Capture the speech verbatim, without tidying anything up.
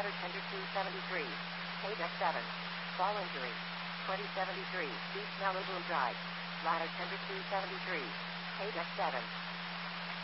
Ladder tender two seventy-three. Paydeck seven. Fall injury. twenty seventy-three. East Malibu Drive. Ladder tender two seventy-three. Paydeck seven.